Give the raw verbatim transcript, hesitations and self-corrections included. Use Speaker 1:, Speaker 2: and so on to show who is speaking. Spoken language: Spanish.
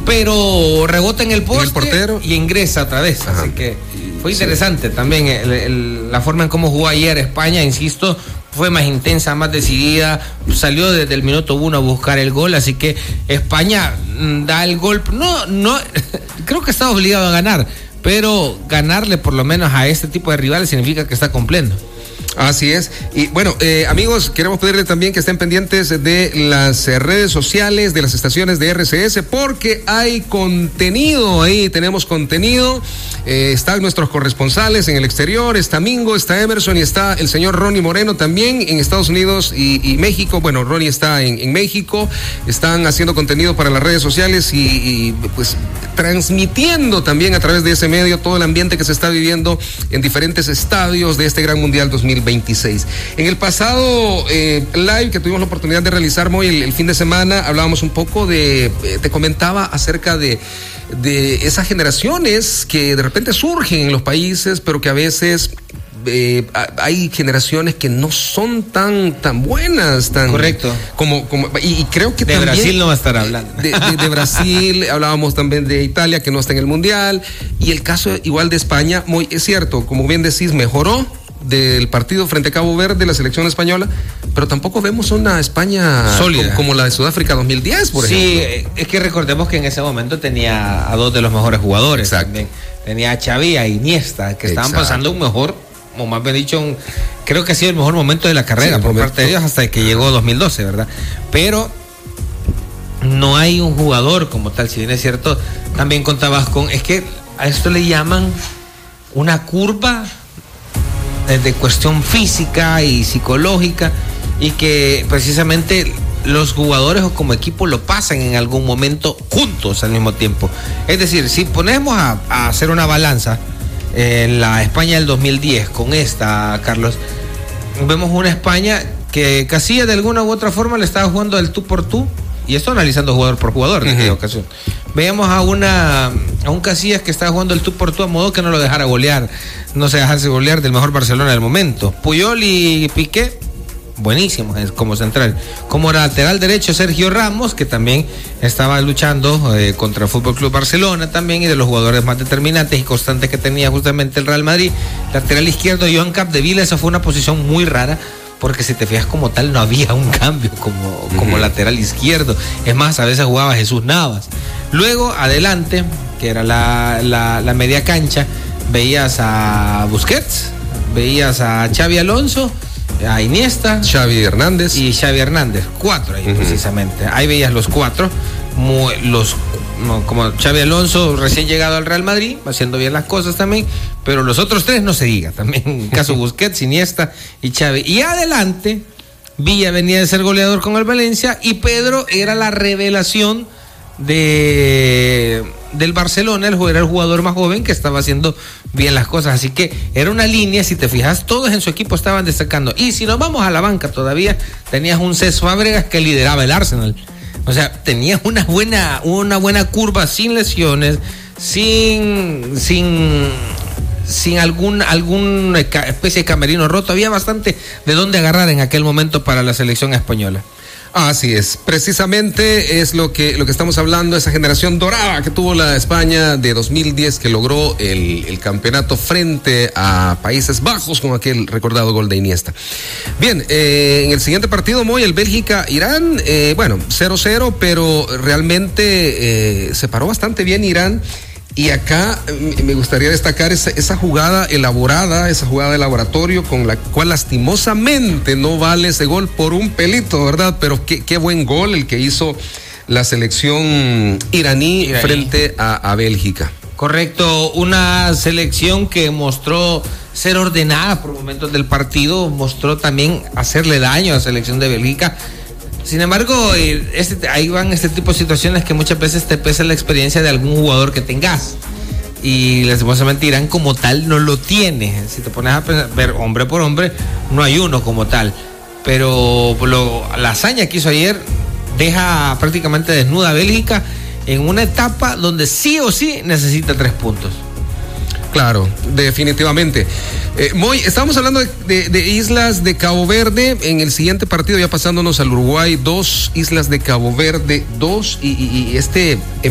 Speaker 1: pero rebota en el poste
Speaker 2: el portero
Speaker 1: y ingresa otra vez. Ajá. Así que fue interesante sí. también el, el, la forma en cómo jugó ayer España, insisto, fue más intensa, más decidida, salió desde el minuto uno a buscar el gol, así que España da el gol, no, no, creo que está obligado a ganar, pero ganarle por lo menos a este tipo de rivales significa que está cumpliendo.
Speaker 2: Así es. Y bueno, eh, amigos, queremos pedirle también que estén pendientes de las eh, redes sociales, de las estaciones de R C S, porque hay contenido ahí, tenemos contenido. Eh, están nuestros corresponsales en el exterior, está Mingo, está Emerson y está el señor Ronnie Moreno también en Estados Unidos y, y México. Bueno, Ronnie está en, en México, están haciendo contenido para las redes sociales y, y pues transmitiendo también a través de ese medio todo el ambiente que se está viviendo en diferentes estadios de este Gran Mundial dos mil veintiséis. En el pasado eh, live que tuvimos la oportunidad de realizar hoy el, el fin de semana, hablábamos un poco de, eh, te comentaba acerca de, de esas generaciones que de repente surgen en los países, pero que a veces Eh, hay generaciones que no son tan tan buenas, tan
Speaker 1: correcto,
Speaker 2: como, como y, y creo que
Speaker 1: de
Speaker 2: también,
Speaker 1: Brasil no va a estar hablando
Speaker 2: de, de, de Brasil, hablábamos también de Italia que no está en el mundial, y el caso igual de España, muy es cierto, como bien decís, mejoró del partido frente a Cabo Verde la selección española, pero tampoco vemos una España sólida como, como la de Sudáfrica dos mil diez, por
Speaker 1: sí,
Speaker 2: ejemplo.
Speaker 1: Sí, es que recordemos que en ese momento tenía a dos de los mejores jugadores. Exacto. También tenía a Xavi y a Iniesta, que estaban Exacto. pasando un mejor, o más bien dicho, un, creo que ha sido el mejor momento de la carrera, sí, por momento. parte de ellos, hasta que llegó dos mil doce, ¿verdad? Pero no hay un jugador como tal, si bien es cierto, también contabas con, es que a esto le llaman una curva de cuestión física y psicológica, y que precisamente los jugadores o como equipo lo pasan en algún momento juntos al mismo tiempo. Es decir, si ponemos a, a hacer una balanza en la España del dos mil diez con esta, Carlos, vemos una España que Casillas de alguna u otra forma le estaba jugando el tú por tú, y esto analizando jugador por jugador en uh-huh. aquella ocasión. Veíamos a una a un Casillas que estaba jugando el tú por tú a modo que no lo dejara golear, no se dejase golear del mejor Barcelona del momento. Puyol y Piqué, buenísimos como central. Como lateral derecho, Sergio Ramos, que también estaba luchando eh, contra el Fútbol Club Barcelona también, y de los jugadores más determinantes y constantes que tenía justamente el Real Madrid. Lateral izquierdo, Joan Capdevila. Esa fue una posición muy rara, porque si te fijas como tal no había un cambio como, como uh-huh. lateral izquierdo. Es más, a veces jugaba Jesús Navas. Luego, adelante, que era la, la, la media cancha, veías a Busquets, veías a Xavi Alonso, a Iniesta,
Speaker 2: Xavi Hernández
Speaker 1: y Xavi Hernández, cuatro ahí uh-huh. precisamente. Ahí veías los cuatro, muy, los no, como Xavi Alonso recién llegado al Real Madrid, haciendo bien las cosas también, pero los otros tres no se diga, también en caso Busquets, Iniesta y Xavi. Y adelante, Villa venía de ser goleador con el Valencia, y Pedro era la revelación de del Barcelona, el, era el jugador más joven que estaba haciendo bien las cosas, así que era una línea, si te fijas, todos en su equipo estaban destacando. Y si nos vamos a la banca todavía, tenías un Cés Fábregas que lideraba el Arsenal, o sea, tenías una buena una buena curva, sin lesiones, sin sin sin algún alguna especie de camerino roto, había bastante de dónde agarrar en aquel momento para la selección española.
Speaker 2: Así es, precisamente es lo que lo que estamos hablando, esa generación dorada que tuvo la España de dos mil diez, que logró el, el campeonato frente a Países Bajos con aquel recordado gol de Iniesta. Bien, eh, en el siguiente partido, Moy, el Bélgica-Irán, eh, bueno, cero cero, pero realmente eh, se paró bastante bien Irán. Y acá me gustaría destacar esa, esa jugada elaborada, esa jugada de laboratorio, con la cual lastimosamente no vale ese gol por un pelito, ¿verdad? Pero qué, qué buen gol el que hizo la selección iraní, iraní. frente a, a Bélgica.
Speaker 1: Correcto, una selección que mostró ser ordenada por momentos del partido, mostró también hacerle daño a la selección de Bélgica. Sin embargo, este, ahí van este tipo de situaciones que muchas veces te pesa la experiencia de algún jugador que tengas, y lastimosamente Irán como tal no lo tiene. Si te pones a pensar, ver hombre por hombre, no hay uno como tal, pero lo, la hazaña que hizo ayer deja prácticamente desnuda a Bélgica en una etapa donde sí o sí necesita tres puntos.
Speaker 2: Claro, definitivamente. Eh, Moy, estamos hablando de, de, de islas de Cabo Verde. En el siguiente partido, ya pasándonos al Uruguay, dos islas de Cabo Verde, dos, y, y, y este